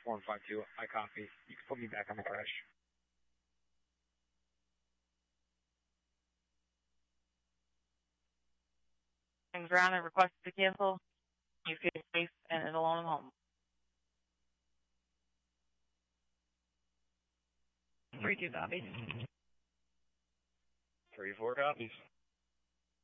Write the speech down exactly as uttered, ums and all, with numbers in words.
four and five two. I copy. You can put me back on the crash. Things around and request to cancel. You feel safe and alone at home. Three two copies. Three four copies.